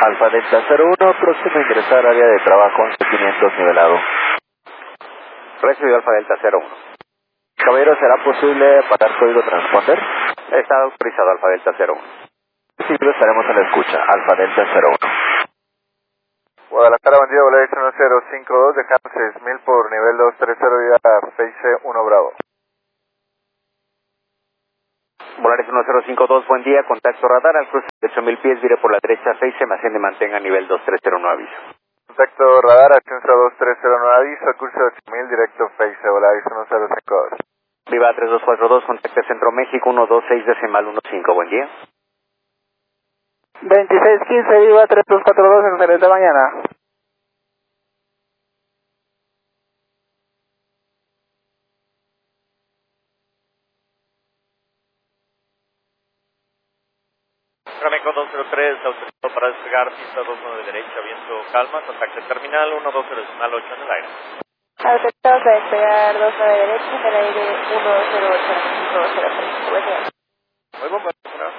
Alfa Delta 01, próximo a ingresar al área de trabajo 11500 nivelado. Recibido Alfa Delta 01. Caballero, ¿será posible pagar código transponder? Está autorizado Alfa Delta 01. Sí, pero estaremos a la escucha. Alfa Delta 01. Guadalajara, buen día, Volaris 1052, dejamos 6000 por nivel 230 vía Face 1 Bravo. Volaris 1052, buen día, contacto radar al cruce de 8000 pies, vire por la derecha 6, se mantiene, mantenga nivel 2301, aviso. Contacto radar, ascenso 2309, aviso, curso de 8000, directo Face, Volaris 1052. Viva 3242, contacto Centro México 126 decimal 15, buen día. 2615, Viva 3242, excelente mañana. Rameco 203, autorizado para despegar, pista 29 de derecha, viento calma, contacto terminal 120 decimal 8 en el aire. Autorizado para despegar 29 de derecha, en el aire 108, 203, buen día. Muy buen,